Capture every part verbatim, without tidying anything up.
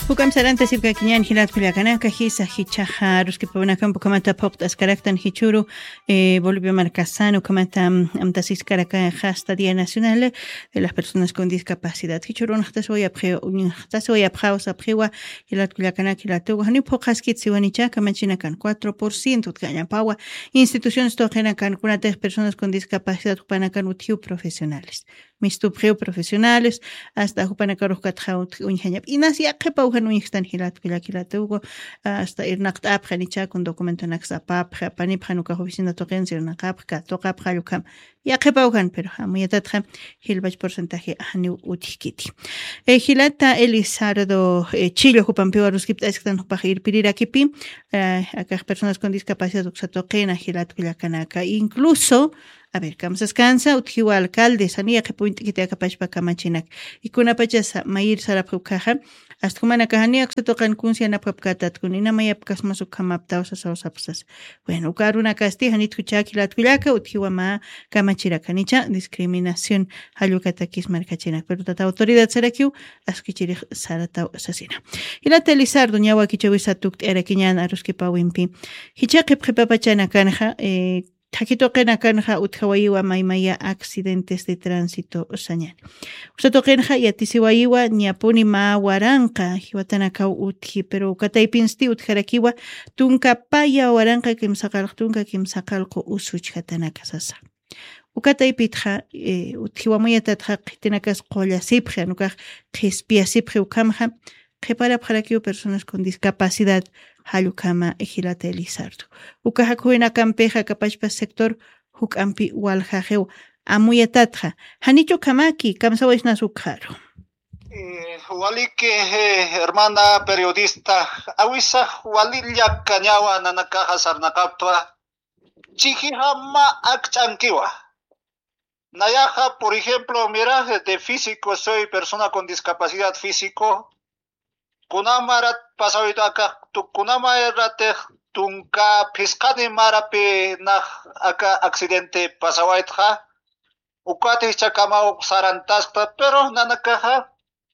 Hukam saranta sibka kinyan hilat kuliakanaka hisa hichaja ruski pawanakan pukamata poktas karaktan hichuru eh, Bolivia Marcasano kamata amtasis karaka hasta Día Nacional de las Personas con Discapacidad hichuru nachtas hoy apgeo nachtas hoy apgaos apgewa hilat kuliakanaka hilatu hani pokaskit siwanicha kamachinakan cuatro por ciento tkanya pawa instituciones tojenakan kunatej personas con discapacidad panakan utiu profesionales mis tupgeo profesionales hasta hupanakaroj katjaut unhanyap inasi akepa uhan uñixtan hilat kilakilatugo hasta irnaqt apjanicha con documento naxapap panipjanuka oficina toqensi irnaqapka toqapja lukam y akepa uhan pero amuyatatja hilbach porcentaje ahani utihkiti eh, hilata Elizardo eh, Chilo hupampeo ruskipta estan hupajir pirirakipi eh, acá personas con discapacidad uxatoqena hilat kilakanaka incluso a ver, kam saskansa uthiwa alcalde sania que point que te acapachpa kamachinak y kuna pachasa mayir saraphukaja hasta kumana kahania que tocan kunsia na papkatat kunina mayapkas masukamapta osasapsas bueno karuna kasti hanit kuchaki latkulaka uthiwa ma kamachiraka nicha discriminación halukatakis markachinak pero tata autoridad sarakiu askichiri sarata asasina ila telizar doña wakichewisa tukt era kinyan aruski pawimpi hichaqi qhipapachana kanja eh Takitoqena kanja utjawaiwa maimaya accidentes de tránsito sañan. Usatoqenja yatisiwaiwa ñapuni ma waranqa hiwatanaka utji pero kataipinsti utjarakiwa tunka paya waranqa kimsaqal tunka kimsaqalqu usuchhatanaka sasa. Ukataipitja eh, utjiwamuyatatja qitinakas qollasipja nukaj qispiasipja ukamja qhipara pjarakiwa personas con discapacidad halukama ejilata Elizardo. Ukahakuina kampeja kapachpa sector hukampi waljajeu amuyatatja. Hanicho kamaki kamsawaisna sukharo. Eh, wali que eh, hermana periodista awisa walilla kañawa nanakaja sarnakaptua chijihama akchankiwa. Nayaja, por ejemplo, mira, de físico soy persona con discapacidad físico. Kunamarat pasawito acá, tu kunamarat tunka piscani marape na acá accidente pasawaitja, ukate chakama sarantaspa, pero nanakaja,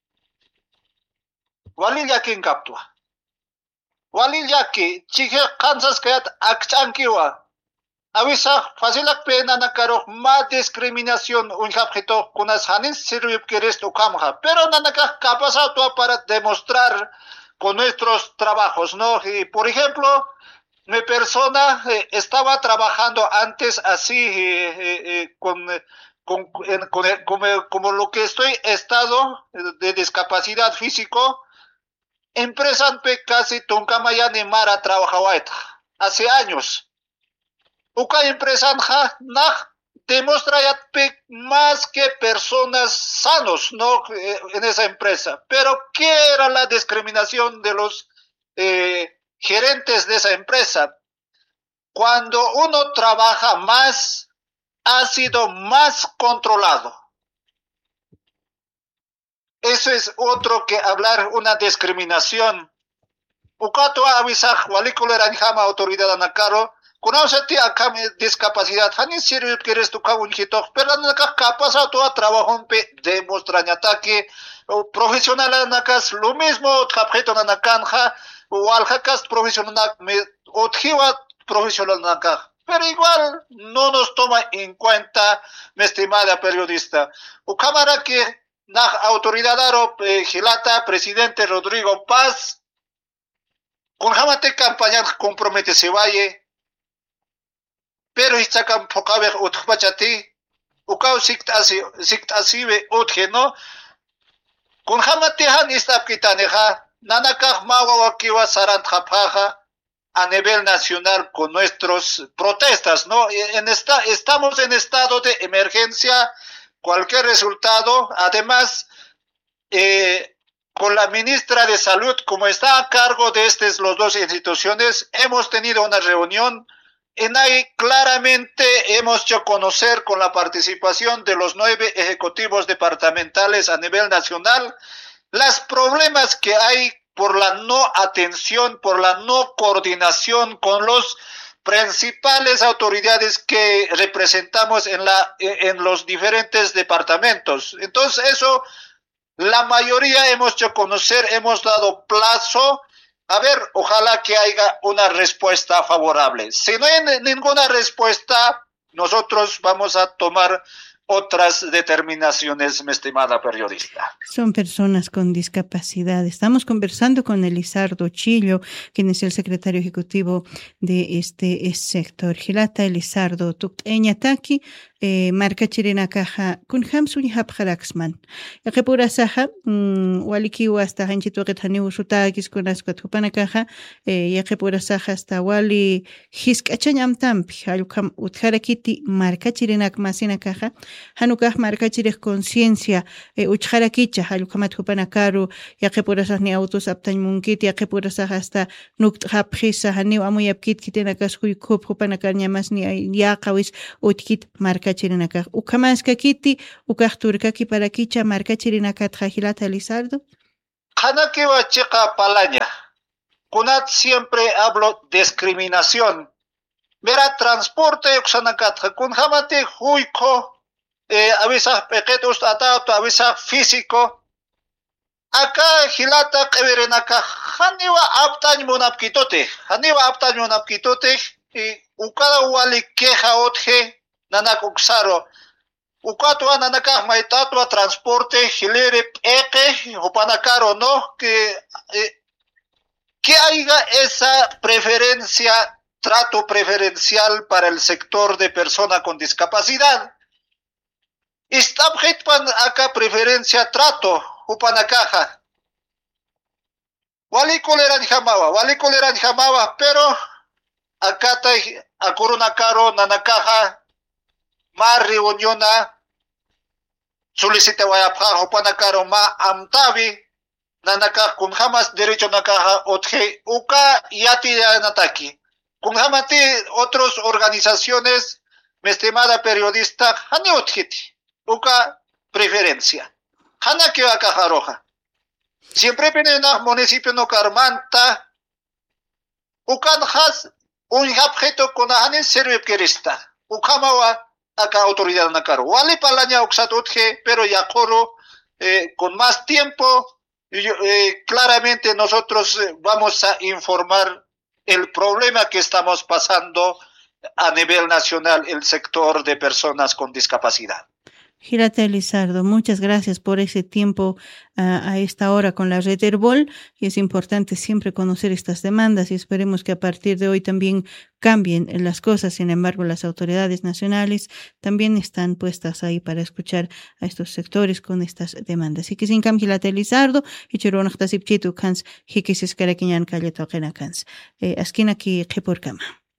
walillaki kaptua. Walillaki, chije kansas kayat akchankiwa. Avisa facilak pe nanakaro ma discriminación unjabjeto kunas hanis sirvip queres ukamja, pero nanaka capaz para demostrar con nuestros trabajos, ¿no? Y por ejemplo, mi persona eh, estaba trabajando antes así eh, eh, con con, en, con el, como, como lo que estoy estado de discapacidad físico, empresa casi tunkamaya ni mara trabajaba hace años. Uka empresa nah demuestra ya más que personas sanos, ¿no? En esa empresa. Pero ¿qué era la discriminación de los eh, gerentes de esa empresa? Cuando uno trabaja más, ha sido más controlado. Eso es otro que hablar una discriminación. Ukato avisaj walikuler anjama autoridad anacaro. Conoce acá discapacidad, hani sirve que eres tu cabunjito, pero no capaz a tu trabajo de mostrar ataque profesional anacas, lo mismo capjeto anacanja, o aljakas profesional, otjiwa profesional anacaj. Pero igual no nos toma en cuenta, mi estimada periodista. O cámara que la autoridad aro gilata, presidente Rodrigo Paz, con jamate campaña compromete se vaya. Pero istakan pokabe utpachati ukau sikt asi sikt asibe utje no kun hamatihan istap kitaneja nanakaj mawa kiwa sarant japaja a nivel nacional con nuestros protestas, no en esta estamos en estado de emergencia, cualquier resultado, además eh, con la ministra de Salud, como está a cargo de estas los dos instituciones, hemos tenido una reunión. En ahí claramente hemos hecho conocer con la participación de los nueve ejecutivos departamentales a nivel nacional los problemas que hay por la no atención, por la no coordinación con los principales autoridades que representamos en, la, en los diferentes departamentos. Entonces eso La mayoría hemos hecho conocer, hemos dado plazo. A ver, ojalá que haya una respuesta favorable. Si no hay ninguna respuesta, nosotros vamos a tomar otras determinaciones, mi estimada periodista. Son personas con discapacidad. Estamos conversando con Elizardo Chillo, quien es el secretario ejecutivo de este sector. Hilata Elizardo, Tukteñataki, eh, marca chirena caja, kun hamsuni hapjaraxman. Ejepura saja, waliki hasta hanchito getani usutakis con ascuat hupana caja, eh, ejepura saja hasta wali hiskachanyam tampi, alukam utjarakiti marca chirena masina caja, hanukah marca chirek conciencia, eh, uchjarakicha, alukamat hupana karu, ejepura sahni autos aptañ munkit, ejepura saja hasta nukt hapjisa, hani amuyapkit kitenakas huikup hupana karñamasni yaqawis utkit marca chirinaka. Ukamaska kiti, ukahturkaki para kicha marca chirinaka trajilata Elizardo. Hanakiwa chica palaña. Kunat siempre hablo discriminación. Mera transporte uxanakatja. Kun hamate huiko, eh, avisa pequetos atato, avisa físico. Acá hilata keverenaka. Haniwa aptañ munapkitote. Haniwa aptañ munapkitote. Y ukada wali queja otje. Nanakuxaro. Ukatua nanakah maitatua transporte hilere eke upanakaro no que eh, que haya esa preferencia, trato preferencial para el sector de persona con discapacidad. Istabjetpan acá preferencia trato upanakaja. Wali koleran jamawa, wali koleran jamawa, pero acá ta akurunakaro nanakaja ma reuniona solicita wayapja upanakaro ma amtavi nanaka kun jamás derecho nakaja otje uka yati nataki kun jamati otras organizaciones, mi estimada periodista, hani otjiti uka preferencia hana que acá roja siempre pene na municipio no carmanta ukan has un objeto con hani serve kerista ukamawa acá autoridad nakaro. Wali palaña oxatutje, pero ya coro eh, con más tiempo. Eh, claramente nosotros eh, vamos a informar el problema que estamos pasando a nivel nacional, el sector de personas con discapacidad. Hilata Elizardo, muchas gracias por ese tiempo uh, a esta hora con la red Herbol, y es importante siempre conocer estas demandas y esperemos que a partir de hoy también cambien las cosas. Sin embargo, las autoridades nacionales también están puestas ahí para escuchar a estos sectores con estas demandas. Y que sin cambio Hilata Elizardo, y chironachtasipchitu kans, hikisis karakiñan kalletoqena kans. Askinaki kipurkama.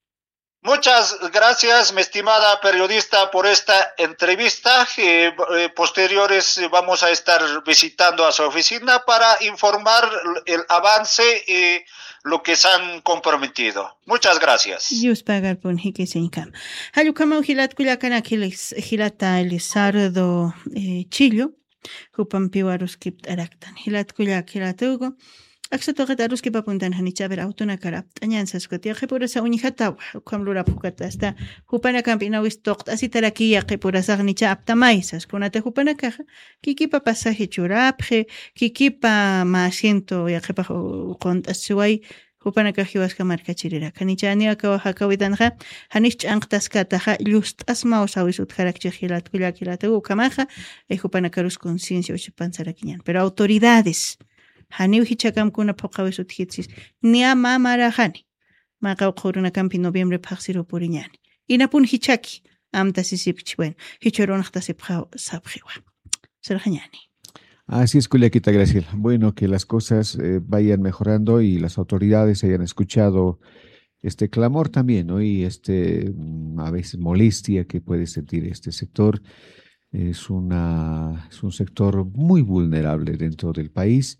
Muchas gracias, mi estimada periodista, por esta entrevista. Eh, eh, posteriores eh, vamos a estar visitando a su oficina para informar el avance y lo que se han comprometido. Muchas gracias. Dios pagar por hiki señcam. Hayukama hilat kuyakana hilata Elizardo Chillo, hupampiwarus kipt araktan. Hilat kuyak hilatugo. Aksato que ruski papuntan hanichaber autona karap añansas que tiaje por esa unijata kamlura pukata hasta hupana campina wistokt así tarakia que por esa nicha aptamaisas con ate hupana caja kikipa pasaje churapje kikipa ma asiento ya que pa con asuai hupana caji was marca chirira kanichani akawa hakawidanja hanich anqtas kataja just asma o sawisut karakche hilat kulakilate ukamaja e hupana karus conciencia o chipansarakiñan pero autoridades Hani hichakam kuna pokawesut hitsis ni ama marahani maqaw quruna campi noviembre paxiro puriñani inapun hichaki amta sisipchi bueno hichoron hasta sepja sabjiwa serjañani. Así es, Culiaquita Graciela. Bueno, que las cosas eh, vayan mejorando y las autoridades hayan escuchado este clamor también, ¿no? Y este a veces molestia que puede sentir este sector. Es una es un sector muy vulnerable dentro del país.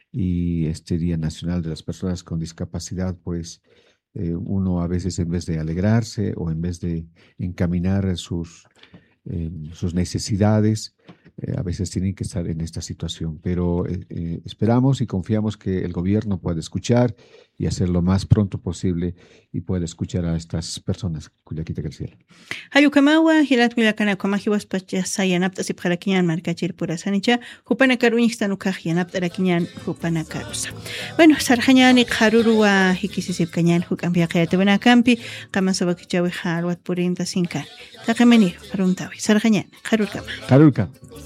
Y este Día Nacional de las Personas con Discapacidad, pues eh, uno a veces en vez de alegrarse o en vez de encaminar sus, eh, sus necesidades, eh, a veces tienen que estar en esta situación. Pero eh, eh, esperamos y confiamos que el gobierno pueda escuchar y hacer lo más pronto posible y pueda escuchar a estas personas. Kullakita Graciela. Hayukamawa, Hilat Milakana, Komahiwas Pacha, Sayanapta, Siparakian, Marcachir Pura Sanicha, Hupana Karunistan, Ukajianapta, Rakinan, Hupana Karusa. Bueno, Sarjanyani, Harurua, Hikisip Kanyan, Hukambia Kayatevana Campi, Kamasabakichawi, Harwat Purinta Sinkan. Takameni, Paruntawi, Sarjanyan, Harurkama. Harurka.